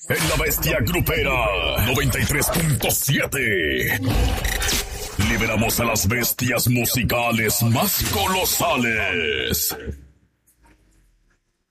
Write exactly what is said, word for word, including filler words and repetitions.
en La Bestia Grupera noventa y tres punto siete. Liberamos a las bestias musicales más colosales.